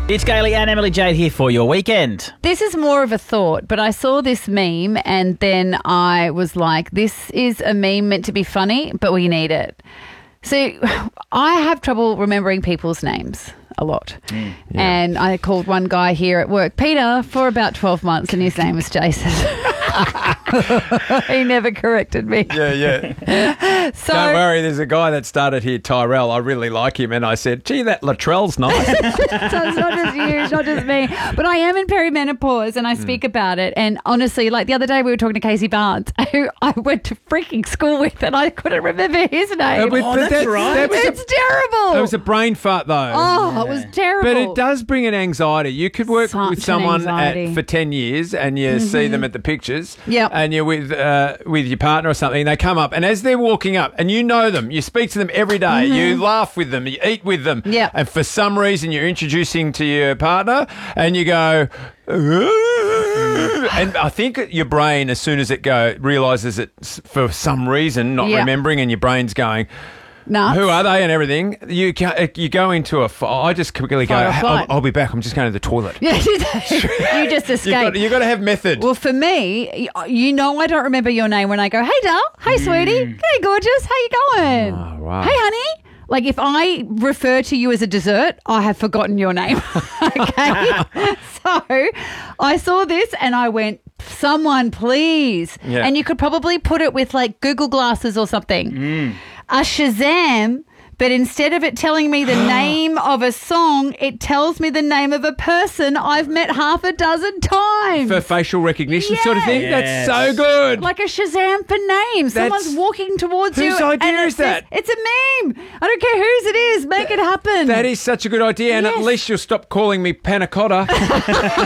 It's Gailey and Emily Jade here for your weekend. This is more of a thought, but I saw this meme and then I was like, this is a meme meant to be funny, but we need it. So I have trouble remembering people's names a lot. And I called one guy here at work Peter for about 12 months and his name was Jason. He never corrected me. Yeah. So Don't worry, there's a guy that started here, Tyrell. I really like him. And I said, gee, that Latrell's nice. So it's not just you, it's not just me. But I am in perimenopause and I speak about it. And honestly, like the other day we were talking to Casey Barnes, who I went to freaking school with and I couldn't remember his name. That's right. It's terrible. That was a brain fart, though. Oh, it was terrible. But it does bring an anxiety. You could work Such with an someone anxiety. for 10 years and you see them at the pictures. Yep. And you're with your partner or something. They come up and as they're walking up and you know them, you speak to them every day, you laugh with them, you eat with them. Yep. And for some reason you're introducing to your partner and you go... And I think your brain, as soon as it realises it's for some reason not Yep. remembering and your brain's going... Nuts. Who are they and everything? You go into I just quickly go, Fight or flight. I'll be back. I'm just going to the toilet. Yeah, you just escape. You've got to have method. Well, for me, you know I don't remember your name when I go, hey, Dal, hey, sweetie, hey, gorgeous, how you going? Oh, wow. Hey, honey. Like if I refer to you as a dessert, I have forgotten your name. Okay? So I saw this and I went, someone please. Yeah. And you could probably put it with like Google glasses or something. A Shazam, but instead of it telling me the name of a song, it tells me the name of a person I've met half a dozen times. For facial recognition sort of thing. Yes. That's so good. Like a Shazam for names. Someone's walking towards you. Whose idea and it is that? says, it's a meme. I don't care whose it is. Make it happen. That is such a good idea. And at Yes. least you'll stop calling me panna cotta.